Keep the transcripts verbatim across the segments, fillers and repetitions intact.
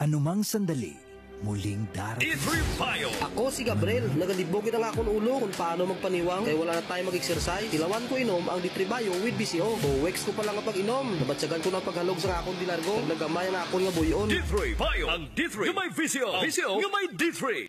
Anumang sandali, muling darating. D three Bio! Ako si Gabriel, nagalibog kita nga akong ulo kung paano magpaniwang. Kaya wala na tayo mag-exercise. Tilawan ko inom ang D three Bio with B C O. O weeks ko pa lang kapag inom. Nabatsagan ko ng paghalog sa akong dilargo. Nagamay ang akong nga buyon. D three Bio! Ang D three yung may V C O. V C O yung may D three.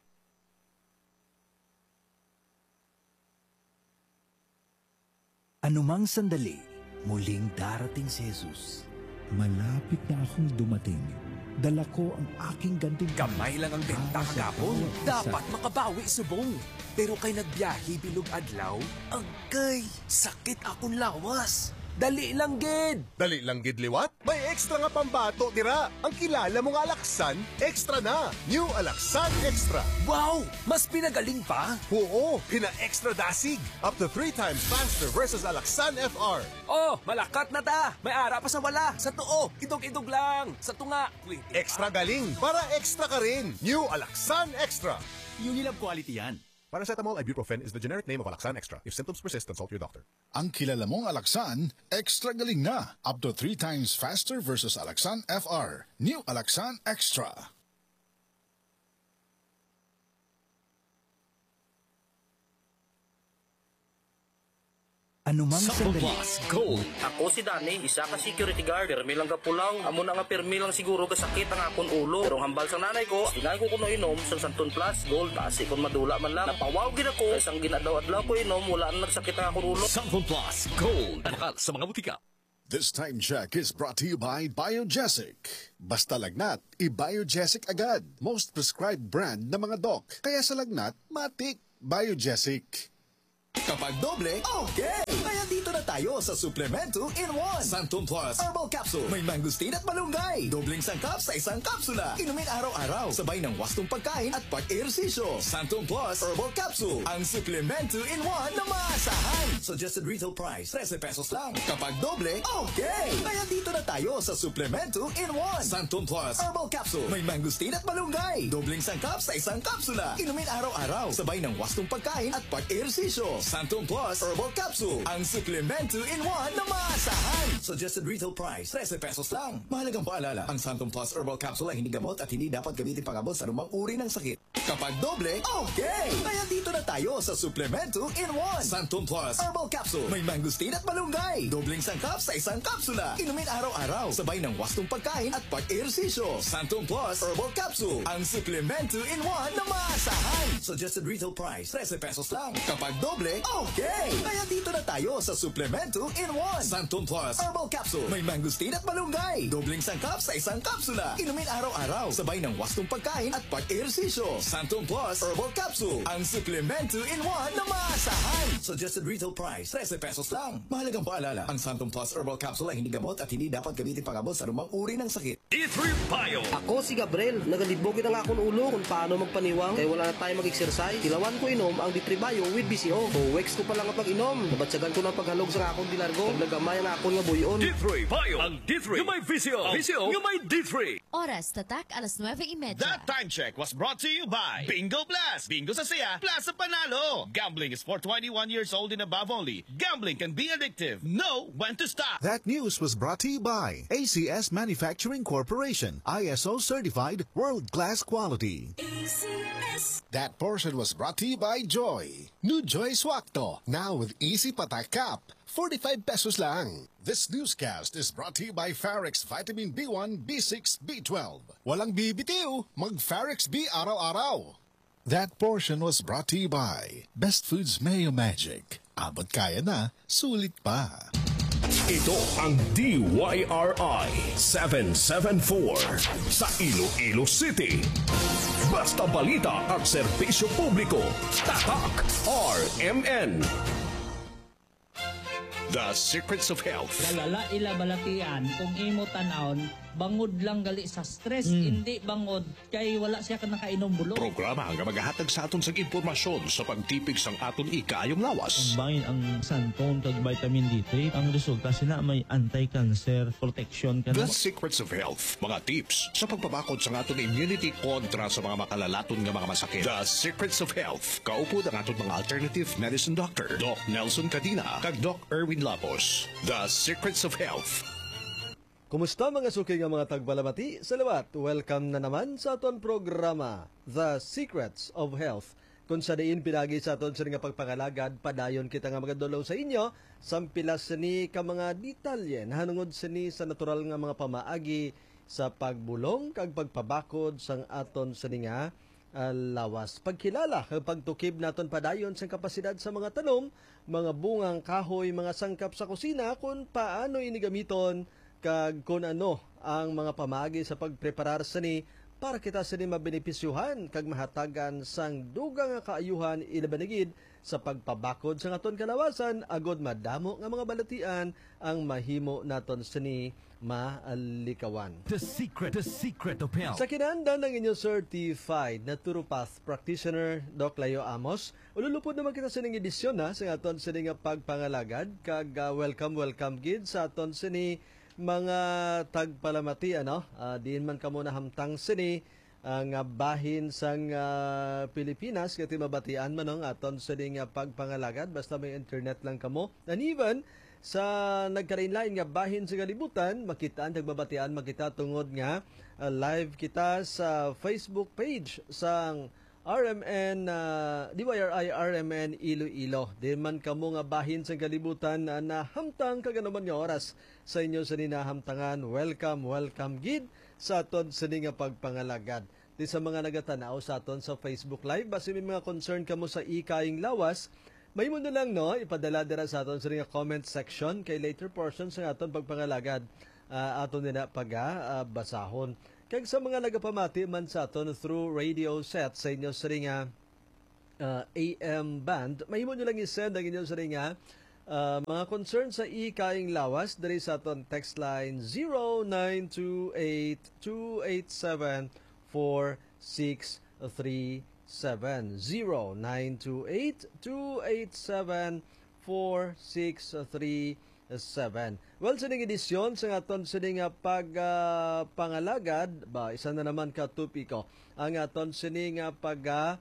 Anumang sandali, muling darating si Jesus. Malapit na akong dumating. Dala ko ang aking ganting Gamay lang ang benta kagapon. Dapat makabawi subong. Pero kay nagbiyahe bilog adlaw, agkay, sakit akong lawas. Dali lang gid. Dali lang gid liwat? May extra nga pambato dira. Ang kilala mong Alaksan, extra na. New Alaksan Extra. Wow! Mas pinagaling pa? Oo, pina-extra dasig. Up to three times faster versus Alaksan F R. Oh, malakat na ta. May ara pa sa wala. Sa tuo, idog-idog lang. Sa tunga, wait. Extra galing para extra ka rin. New Alaksan Extra. Unilab quality yan. Paracetamol ibuprofen is the generic name of Alaksan Extra. If symptoms persist, consult your doctor. Ang kilala mong Alaksan, extra galing na. Up to three times faster versus Alaksan F R. New Alaksan Extra. Anumang Sample sandali. Plus Gold. Ako si Danny, isa ka security guard. Permi lang ka pulaw. Amo na nga permi lang siguro kasakit ang akong ulo. Pero ang hambal sa nanay ko, sinay ko kuno inom sa Santon Plus Gold. Kasi kung madula man lang. Napawaw gid ako. Isang ginadaw-adlaw ko inom, wala na nagsakit ang akong ulo. Sample Plus Gold. Bakal sa mga butika. This time check is brought to you by Biogesic. Basta lagnat, i-Biogesic agad. Most prescribed brand ng mga doc. Kaya sa lagnat, matik. Biogesic. Kapag doble, okay! Kaya dito na tayo sa Suplemento in one. Santon Plus Herbal Capsule. May mangustin at malunggay. Dobling sangkap sa isang kapsula. Inumin araw-araw. Sabay ng wastong pagkain at pag-ehersisyo. Santon Plus Herbal Capsule. Ang Suplemento in one na maasahan. Suggested retail price, thirteen pesos lang. Kapag doble, okay! Kaya dito na tayo sa Suplemento in one. Santon Plus Herbal Capsule. May mangustin at malunggay. Dobling sangkap sa isang kapsula. Inumin araw-araw. Sabay ng wastong pagkain at pag-ehersisyo. Santon Plus Herbal Capsule. Ang Suplemento in one na maasahan. Suggested retail price, thirteen pesos lang. Mahalagang paalala, ang Santon Plus Herbal Capsule ay hindi gamot at hindi dapat gamitin pangabot sa anumang uri ng sakit. Kapag doble, okay! Kaya dito na tayo sa Suplemento in one. Santon Plus Herbal Capsule. May mangustin at malunggay. Dobling sangkap sa isang kapsula. Inumin araw-araw. Sabay ng wastong pagkain at pag-ehersisyo. Santon Plus Herbal Capsule. Ang Suplemento in one na maasahan. Suggested retail price, thirteen pesos lang. Kapag doble, okay! Kaya dito na tayo sa Suplemento in one. Santon Plus Herbal Capsule. May mangustin at malunggay. Dobling sangkap sa isang kapsula. Inumin araw-araw. Sabay ng wastong pagkain at pag-ehersisyo. Santon Plus Herbal Capsule. Ang Suplemento in one na maasahan. Suggested retail price, thirteen pesos lang. Mahalagang paalala, ang Santon Plus Herbal Capsule ay hindi gamot at hindi dapat gamitin pangabot sa anumang uri ng sakit. D three Bio! Ako si Gabriel, nagalibog kita nga akong ulo kung paano magpaniwang. Kaya wala na tayo mag-exercise. Tilawan ko inom ang D three Bio with B C O. O weeks ko pa lang kapag inom. Nabatsagan ko ng paghalog sa akong dilargo. Nagamay ang akong nga buyon. D three Bio! Ang D three yung may V C O. V C O yung may D three. Oras tatak alas nueve y media. That time check was brought to you by Bingo Blast. Bingo sa saya, plus sa panalo. Gambling is for twenty-one years old and above only. Gambling can be addictive. Know when to stop. That news was brought to you by A C S Manufacturing Corporation. I S O certified world-class quality. A C S. That portion was brought to you by Joy. New Joy Swakto. Now with Easy Patak Cap. forty-five pesos lang. This newscast is brought to you by Farex Vitamin B one, B six, B twelve. Walang bibitiw, mag-Farex B araw-araw. That portion was brought to you by Best Foods Mayo Magic. Abot kaya na, sulit pa. Ito ang D Y R I seven seven four sa Iloilo City. Basta balita at serbisyo publiko. Tatak R M N. The Secrets of Health. Lalala ila balatian kung imo tanawon bangod lang gali sa stress, Mm. hindi bangod kay wala siya ka nakainom bulong. Programa ang magahatag sa aton sa impormasyon sa pagtipig sang aton ikaayong lawas. Ang bangin ang santon kag vitamin D three, ang resulta sila may anti-cancer protection ka The Secrets of Health. Mga tips sa pagpabakod sa aton immunity kontra sa mga makalalaton nga mga masakit. The Secrets of Health. Kaupo ang aton mga alternative medicine doctor, Doc Nelson Cadina kag Doc Erwin Lapos. The Secrets of Health. Kumusta mga suki nga mga tagbalamati? Salawat, welcome na naman sa aton programa, The Secrets of Health. Kung sa diin pinagi sa aton sa nga pagpangalagad, padayon kita nga magadulaw sa inyo, sampilas ni ka mga detalye, hanungod sini sa natural nga mga pamaagi sa pagbulong kag pagpabakod sang aton sa nga uh, lawas. Pagkilala, pagtukib naton padayon sa kapasidad sa mga tanom, mga bungang kahoy, mga sangkap sa kusina, kung paano inigamiton kag kung ano ang mga pamagi sa pagpreparar sani para kita sini mabenepisyuhan kag mahatagan sang dugang nga kaayuhan ilabanigid sa pagpabakod sa aton kalawasan agod madamo nga mga balatian ang mahimo naton sini maalikawan. The secret, the secret of health. Sa kinahanglan ng inyong certified naturopath practitioner Doc Layo Amos, ululupod naman kita sa ning edisyon na sa aton sini nga pagpangalagad kag uh, welcome welcome gid sa aton sini mga tagpalamati ano uh, diin man kamo na hamtang sini ang uh, bahin sang uh, Pilipinas kati mabatian man ang aton sini nga pagpangalagad basta may internet lang kamo and even sa nagkalain-lain nga bahin sa kalibutan makitaan tagbabatian makita tungod nga uh, live kita sa Facebook page sang R M N uh, D Y R I R M N Iloilo. Di man kamo nga bahin sa kalibutan na nahamtang kaganuman nga oras sa inyo sa ninahamtangan. Welcome, welcome gid sa aton sa nga pagpangalagad. Di sa mga nagatanaw sa aton sa Facebook Live, basi may mga concern kamo sa ikaing lawas, may mo na lang no, ipadala dira sa aton sa nga comment section kay later portion sa aton pagpangalagad uh, aton nila paga uh, basahon. Kag sa mga nagapamati man sa aton through radio set sa inyo sa ringa uh, A M band, mahimo nyo lang i-send ang inyo sa ringa uh, mga concern sa ikaing lawas dari sa aton text line zero nine two eight two eight seven four six three seven zero nine two eight two eight seven four six three seven. Well, sa ning edisyon sa aton sa ning pagpangalagad, uh, ba isa na naman ka tupiko ang aton sa ning pag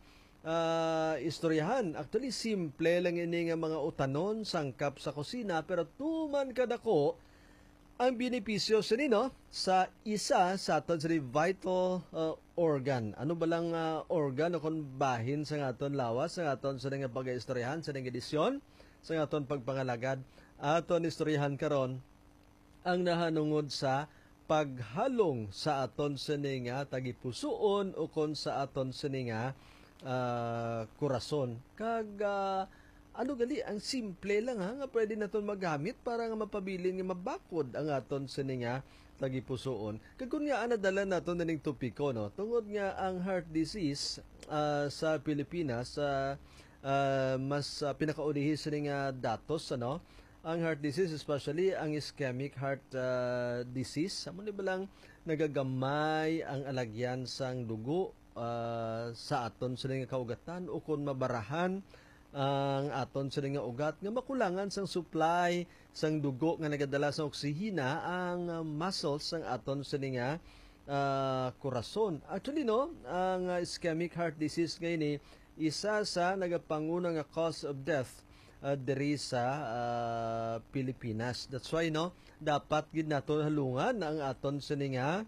uh, istoryahan. Actually simple lang ini nga mga utanon sangkap sa kusina pero tuman kadako ang benepisyo sa nino sa isa sa aton sa vital uh, organ. Ano ba lang uh, organ o kung bahin sa aton lawas sa aton sa ning pag-istoryahan sa ning edisyon sa aton pagpangalagad aton istoryahan karon ang nahanungod sa paghalong sa aton sininga tagipusoon o kon sa aton sininga uh, kurason kag uh, ano gali ang simple lang ha nga pwede naton magamit para nga mapabilin nga mabakod ang aton sininga tagipusoon kag kun nga anadala naton ning topiko no tungod nga ang heart disease uh, sa Pilipinas uh, uh, mas uh, pinakaunihi sining uh, datos ano ang heart disease, especially ang ischemic heart uh, disease. Amo ni balang nagagamay ang alagyan sang dugo uh, sa aton sa nga kaugatan o kung mabarahan ang aton sa nga ugat nga makulangan sang supply sang dugo nga nagadala sa oksihina ang uh, muscles sang aton sa nga uh, kurason. Actually no, ang uh, ischemic heart disease ngayon isa sa nagapanguna nga cause of death Uh, diri sa uh, Pilipinas. That's why no, dapat gid naton halungan ang aton sini nga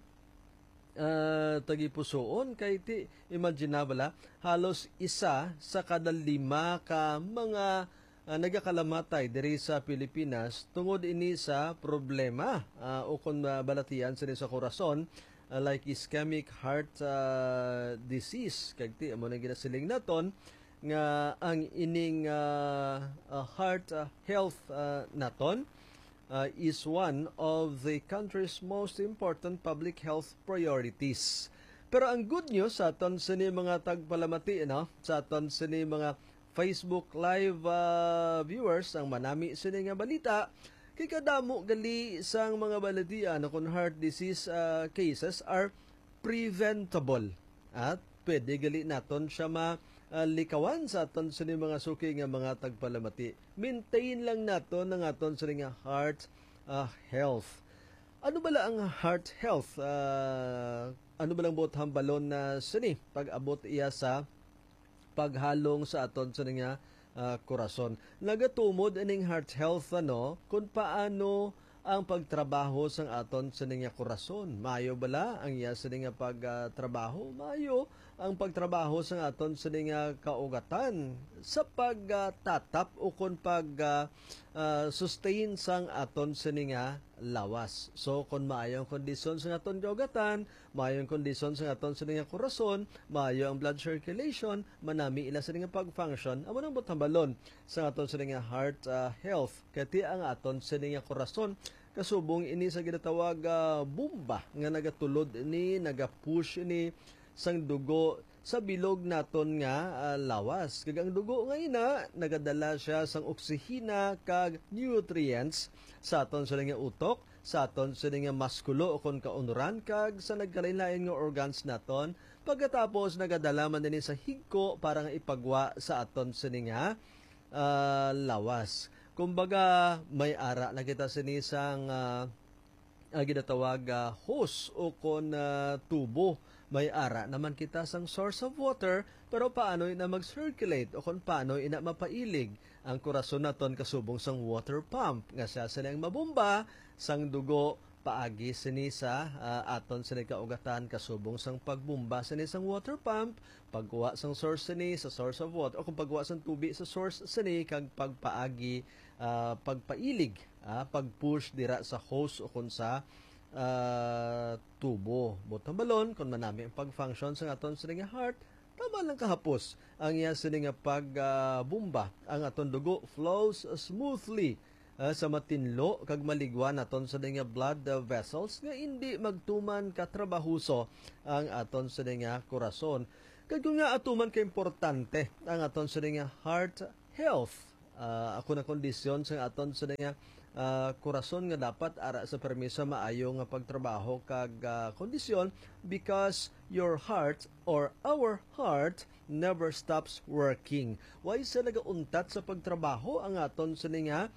uh, tagipusoon kay ti imagine bala halos isa sa kada lima ka mga uh, nagakalamatay diri sa Pilipinas tungod ini sa problema uh, o kun uh, balatian sini sa korason uh, like ischemic heart uh, disease kay ti amo na ginasiling naton nga ang ining uh, uh, heart uh, health uh, naton uh, is one of the country's most important public health priorities. Pero ang good news sa aton sini mga tagpalamati no, sa aton sini mga Facebook live uh, viewers ang manami sini nga balita kay kadamo gali sang mga balatian no, kung heart disease uh, cases are preventable at pwede gali naton siya ma Uh, likawan sa aton sa mga suki nga mga tagpalamati. Maintain lang naton ang aton sa nga heart uh, health. Ano bala ang heart health? Uh, ano ba lang buot hambalon na sini pag-abot iya sa paghalong sa aton sa nga uh, korason. Nagatumod ining heart health ano kung paano ang pagtrabaho sang aton sa nga korason. Mayo bala ang iya sa nga pagtrabaho, mayo ang pagtrabaho sang aton sa nga kaugatan sa pagtatap uh, o kon pag uh, uh, sustain sang aton sa nga lawas. So kung maayong kondisyon sa aton kaugatan, maayong kondisyon sa aton sa nga korason, maayo ang blood circulation, manami ila sa nga pag-function, amo nang butambalon sa aton sa nga heart uh, health. Kati ang aton sa nga korason kasubong ini sa ginatawag uh, bomba nga nagatulod ni nagapush ni sang dugo sa bilog naton nga uh, lawas. Kag ang dugo nga ina nagadala siya sang oksihina kag nutrients sa aton sa nga utok, sa aton sa nga maskulo o kon kaunuran kag sa nagkalain-lain nga organs naton. Pagkatapos nagadala man din sa higko para nga ipagwa sa aton sa nga uh, lawas. Kumbaga, may ara na kita sinisang uh, uh, ginatawag uh, hose o kon uh, tubo. May ara naman kita sang source of water, pero paano ina mag-circulate o kung paano ina mapailig ang korason naton kasubong sang water pump. Nga siya silang mabumba sang dugo paagi sini sa uh, aton sini kaugatan kasubong sang pagbumba sini sang water pump, pagkuha sang source sini sa source of water o kung pagkuha sang tubig sa source sini kag pagpaagi uh, pagpailig, uh, pagpush dira sa hose o kun sa uh, tubo. Butang balon kung manami ang pag-function sang aton sini nga heart, tama lang kahapos ang iya sini nga pagbumba. Uh, ang aton dugo flows smoothly Uh, sa matinlo kag maligwa naton sa nga blood uh, vessels nga hindi magtuman katrabahuso ang aton sa nga korason. Kag kung nga atuman ka importante ang aton sa nga heart health, uh, ako na kondisyon sa aton sa nga uh, korason nga dapat ara sa permiso maayo nga pagtrabaho kag uh, kondisyon, because your heart or our heart never stops working. Why sa nagauntat sa pagtrabaho ang aton sa nga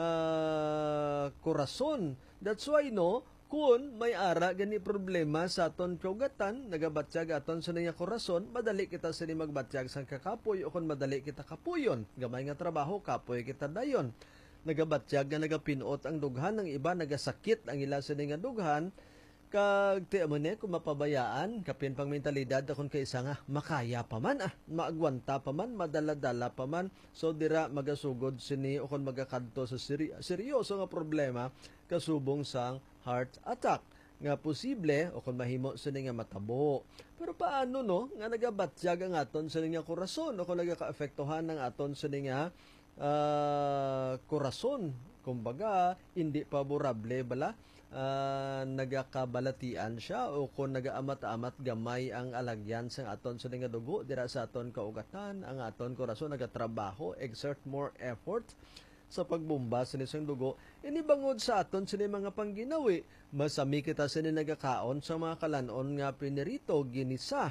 Uh, korason. That's why no, kung may ara gani problema sa aton kaugatan, nagabatyag aton sa nga korason, madali kita sini magbatyag sa kakapoy o kung madali kita kapuyon. Gamay nga trabaho, kapoy kita dayon. Nagabatyag nga nagapinot ang dughan, ng iba nagasakit ang ila sini nga dughan, kag ti amo ne kung mapabayaan kapin pang mentalidad akon kay isa nga makaya pa man ah maagwanta pa man madala-dala pa man, so dira magasugod sini o kon magakadto sa seri- seryoso nga problema kasubong sang heart attack nga posible o kon mahimo sini nga matabo. Pero paano no nga nagabatyag ang aton sini nga korason o kon nagaka-apektuhan ng aton sini nga uh, korason, kumbaga hindi favorable bala. Uh, nagakabalatian siya o kung nagaamat-amat gamay ang alagyan sa aton sa nga dugo dira sa aton kaugatan, ang aton korason nagatrabaho, exert more effort sa pagbumba sa nisang dugo. Inibangod sa aton sa mga pangginawi, masami kita sa nagakaon sa mga kalanon nga pinirito, ginisa,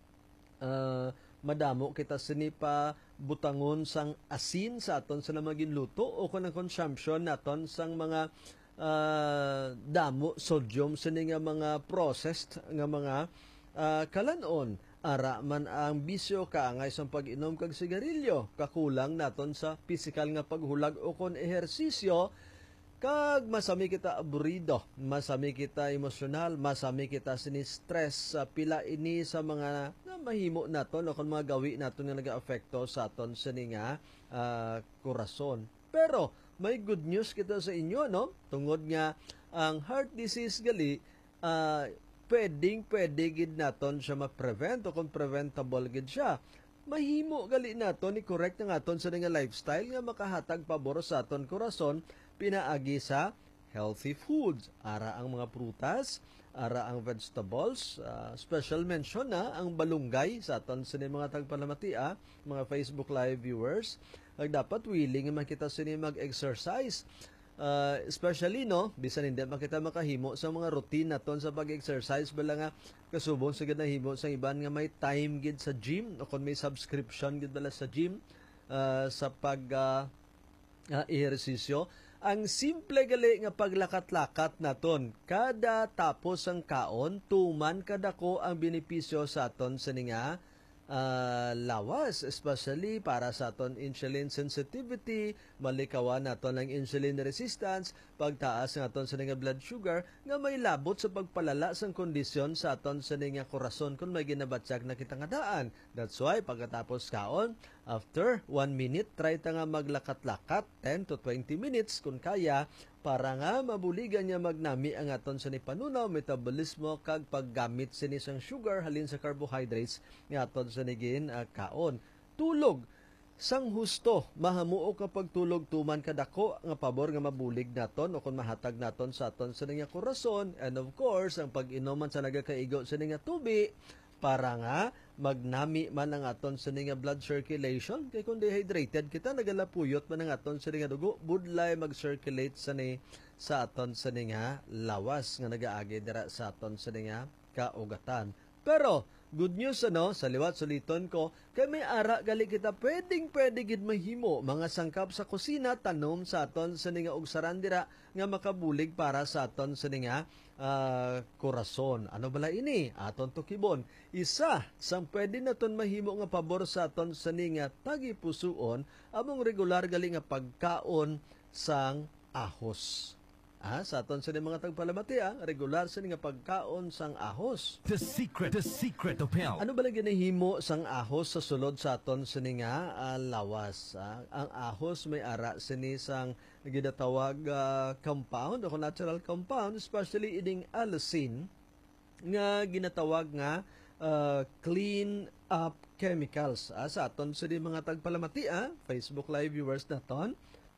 uh, madamo kita sinipa butangon sang asin sa aton sa namagin luto o kung ang consumption naton sang mga Uh, damo sodium sa nga mga processed nga mga uh, kalanon. Ara man ang bisyo kaangay sa pag-inom kag sigarilyo, kakulang naton sa physical nga paghulag o kon ehersisyo, kag masami kita aburrido, masami kita emosyonal, masami kita sini-stress sa uh, pila ini sa mga na mahimo naton o kon mga gawi naton nga nagaapekto sa aton sa nga uh, korason. Pero may good news kita sa inyo, no? Tungod nga ang heart disease gali, uh, pwedeng pwede gid naton siya ma-prevent o kung preventable gid siya. Mahimo gali naton ni correct nga aton sa nga lifestyle nga makahatag pabor sa aton korason pinaagi sa healthy foods. Ara ang mga prutas, ara ang vegetables, uh, special mention na ang balunggay sa aton sa mga tagpalamatia, mga Facebook Live viewers. Ag dapat willing man kita sini mag-exercise. Uh, especially no, bisan hindi man kita makahimo sa mga routine naton sa pag-exercise bala nga kasubong sa gid nahimo sa iban nga may time gid sa gym o kon may subscription gid bala sa gym uh, sa pag uh, uh, ehersisyo. Ang simple gali nga paglakat-lakat naton kada tapos ang kaon, tuman kadako ang benepisyo sa aton sa nga uh, lawas, especially para sa aton insulin sensitivity, malikawan naton ang insulin resistance, pagtaas ng aton sa nga blood sugar, nga may labot sa pagpalala sang kondisyon sa aton sa nga korason kung may ginabatsag na kita nga daan. That's why, pagkatapos kaon, after one minute, try ta nga maglakat-lakat, ten to twenty minutes kung kaya, para nga mabuligan niya magnami ang aton sa ni panunaw, metabolismo, kag paggamit sinis ang sugar halin sa carbohydrates nga aton sa nigin uh, kaon. Tulog. Sang husto, mahamuo ka pagtulog tuman kadako nga pabor nga mabulig naton o kung mahatag naton sa aton sa nga korason, and of course, ang pag-inuman sa nagakaigo sa nga tubi, para nga magnami man ang aton sa nga blood circulation. Kay kung dehydrated kita, nagalapuyot man ang aton sa nga dugo, budlay mag-circulate sa ni sa aton sa nga lawas nga nagaagi dira sa aton sa nga kaugatan. Pero good news ano, sa liwat suliton ko, kay may ara gali kita pwedeng pwede gid mahimo mga sangkap sa kusina tanom sa aton sa nga ugsaran dira nga makabulig para sa aton sa nga uh, korason. Ano bala ini? Aton tukibon. Isa sang pwede naton mahimo nga pabor sa aton sa nga tagipusoon among regular gali nga pagkaon sang ahos. Ah, sa aton sa mga tagpalamati, ah, regular sa nga pagkaon sang ahos. The secret, the secret of health. Ano ba lang ginahimo sang ahos sa sulod sa aton sa nga uh, lawas? Ah? Ang ahos may ara sini sang ginatawag uh, compound o natural compound, especially ining allicin nga ginatawag nga uh, clean up chemicals. Ah, sa aton sa mga tagpalamati, ah, Facebook Live viewers naton,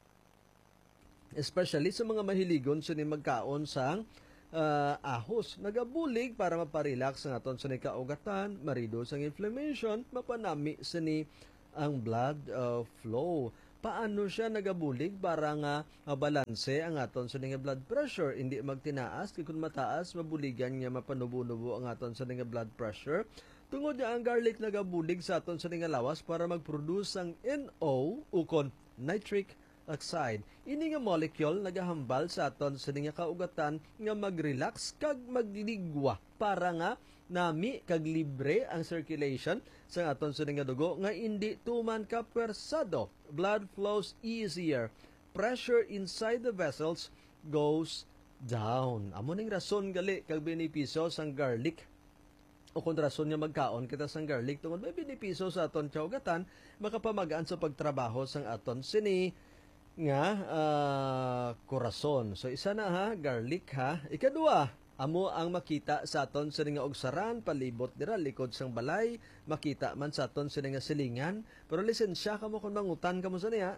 especially sa mga mahiligon sa ni magkaon sang uh, ahos. Nagabulig para maparelax ang aton sa ni kaugatan, ma-reduce ang inflammation, mapanami sa ni ang blood uh, flow. Paano siya nagabulig para nga mabalanse ang aton sa nga blood pressure, hindi magtinaas, kay kung mataas mabuligan nga mapanubo-nubo ang aton sa nga blood pressure. Tungod niya ang garlic nagabulig sa aton sa nga lawas para mag-produce ang N O ukon nitric oxide. Ini nga molecule nagahambal sa aton sa nga kaugatan nga mag-relax kag magligwa para nga nami kag libre ang circulation sa aton sa nga dugo nga hindi tuman ka pwersado. Blood flows easier. Pressure inside the vessels goes down. Amo ning rason gali kag benepisyo sang garlic o kung rason nga magkaon kita sang garlic tungod may benepisyo sa aton kaugatan, makapamagaan sa pagtrabaho sang aton sini nga uh, korason. So isa na ha, garlic ha. Ikadua, amo ang makita sa aton sa nga ugsaran, palibot dira likod sang balay, makita man sa aton sa nga silingan, pero lisensya ka mo kung mangutan ka mo sa niya.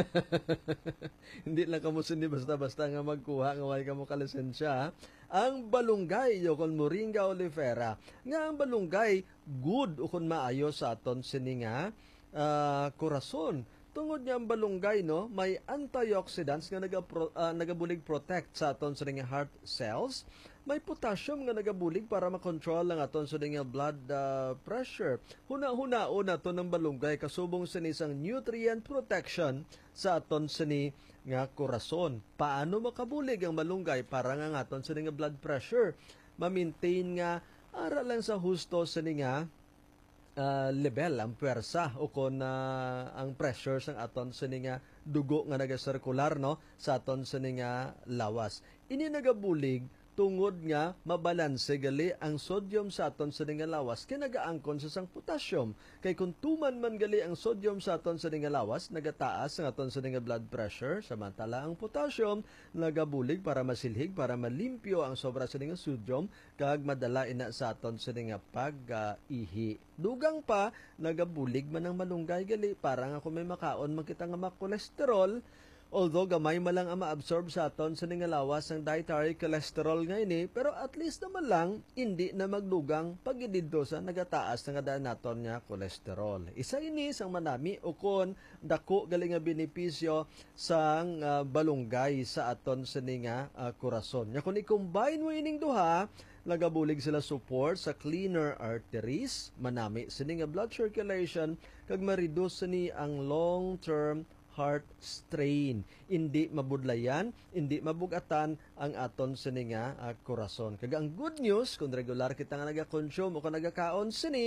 Hindi lang ka mo sindi basta-basta nga magkuha nga way ka mo kalisensya. Ha? Ang balunggay yo kon Moringa oleifera, nga ang balunggay good o kon maayo sa aton sa nga uh, korason. Tungod niya ang balunggay, no, may antioxidants nga naga, uh, nagabulig protect sa aton sa nga heart cells. May potassium nga nagabulig para makontrol ang aton sa nga blood uh, pressure. Huna-hunao na to ng balunggay kasubong sa isang nutrient protection sa aton sa ni nga korason. Paano makabulig ang malunggay para nga aton sa nga blood pressure? Ma-maintain nga ara lang sa husto sa nga Uh, level, ang pwersa o kon uh, ang pressure sang aton sa nga dugo nga nagasirkular no sa aton sa nga lawas. Ini nagabulig tungod nga mabalanse gali ang sodium sa aton sa nga lawas kay nagaangkon sa sang potassium. Kay kung tuman man gali ang sodium sa aton sa nga lawas, nagataas ang aton sa nga blood pressure, samantala ang potassium nagabulig para masilhig, para malimpyo ang sobra sa nga sodium kag madala ina sa aton sa nga pag-ihi. Uh, Dugang pa, nagabulig man ang malunggay gali para nga kung may makaon makita nga makolesterol. Although gamay man lang ang ma-absorb sa aton sa nga lawas ang dietary cholesterol nga ini, pero at least naman lang hindi na magdugang pagididto sa nagataas nga daan naton nga cholesterol. Isa ini sang manami o kon dako gali nga benepisyo sang uh, balunggay sa aton sa nga uh, korason. Nya kun i-combine mo ining duha, nagabulig sila support sa cleaner arteries, manami sa nga blood circulation kag ma-reduce ni ang long-term heart strain. Hindi mabudlayan, hindi mabugatan ang aton sini nga uh, korason. Kag ang good news, kung regular kita nga naga-consume o kung nagakaon sini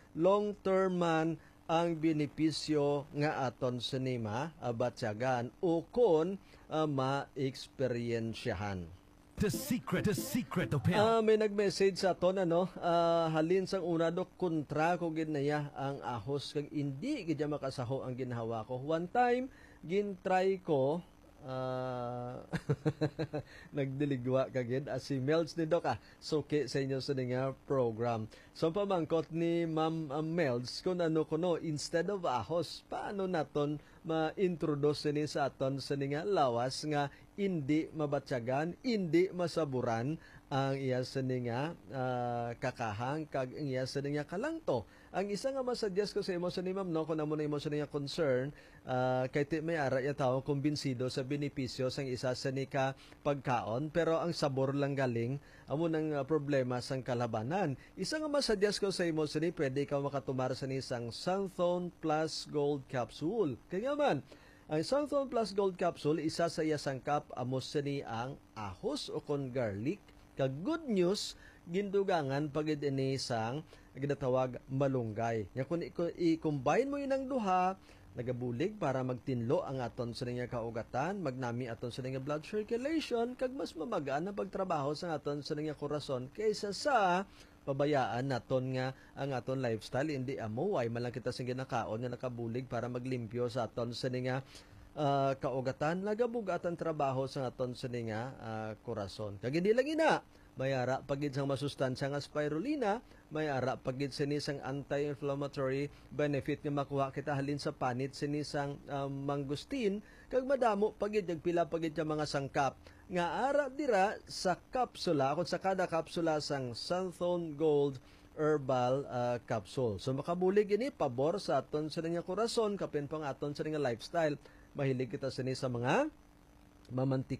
long term man ang benepisyo nga aton sinima abatyagan o kon uh, ma-eksperyensyahan. The secret, the secret of health. Ah, may nag-message sa aton ano, ah, halin sang una do kontra ko ginaya ang ahos kag hindi gid makasaho ang ginhawa ko. One time gin-try ko uh, nagdiligwa kagid as si Melds ni Doc ah. Suki sa inyo sa nga program. So pamangkot ni Ma'am uh, Melds kung ano kuno instead of ahos, paano naton ma-introduce ni sa aton sa nga lawas nga hindi mabatyagan, hindi masaburan ang iya sa nga uh, kakahang kag ang iya sa nga kalangto. Ang isa nga masuggest ko sa imo sa ni Ma'am no, kung amo na imo sa nga concern, uh, kay ti may ara ya tao kumbinsido sa benepisyo sang isa sa ni ka pagkaon, pero ang sabor lang galing amo nang uh, problema sang kalabanan. Isa nga masuggest ko sa imo sa ni, pwede ikaw makatumar sa ni sang Santhone Plus Gold Capsule. Kaya man, ang Santhone Plus Gold Capsule, isa sa iya sangkap amos sa ni ang ahos o kon garlic. Kag good news, gindugangan pagid ini sang ginatawag malunggay. Nya kun i-combine mo yun ang duha, nagabulig para magtinlo ang aton sa nga kaugatan, magnami aton sa nga blood circulation, kag mas mamagaan ang pagtrabaho sa aton sa nga korason kaysa sa pabayaan naton nga ang aton lifestyle hindi amo ay malang kita sing ginakaon nga nakabulig para maglimpyo sa aton sa nga uh, kaugatan, nagabugatan trabaho sa aton sa nga uh, korason. Kag hindi lang ina, may ara pagid sang masustansya nga spirulina, may ara pagid sinisang anti-inflammatory benefit nga makuha kita halin sa panit sinisang um, mangustin, kag madamo pagid nagpila pagid sa mga sangkap nga ara dira sa kapsula kung sa kada kapsula sang Santhone Gold Herbal uh, Capsule. So makabulig ini pabor sa aton sa nga korason, kapin pang aton sa nga lifestyle. Mahilig kita sini sa mga mamantik